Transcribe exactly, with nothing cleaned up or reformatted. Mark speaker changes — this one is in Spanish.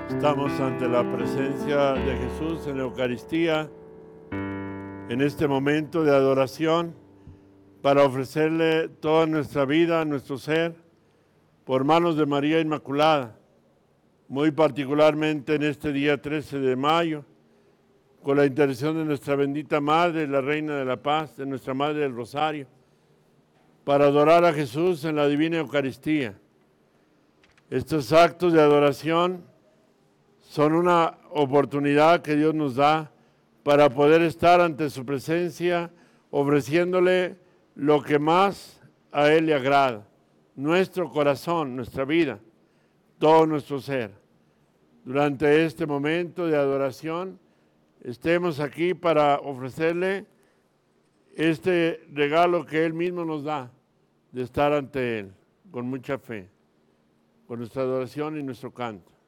Speaker 1: Estamos ante la presencia de Jesús en la Eucaristía, en este momento de adoración, para ofrecerle toda nuestra vida, nuestro ser, por manos de María Inmaculada, muy particularmente en este día trece de mayo, con la intercesión de nuestra bendita Madre, la Reina de la Paz, de nuestra Madre del Rosario, para adorar a Jesús en la Divina Eucaristía. Estos actos de adoración son una oportunidad que Dios nos da para poder estar ante su presencia, ofreciéndole lo que más a Él le agrada, nuestro corazón, nuestra vida, todo nuestro ser. Durante este momento de adoración, estemos aquí para ofrecerle este regalo que Él mismo nos da, de estar ante Él, con mucha fe, con nuestra adoración y nuestro canto.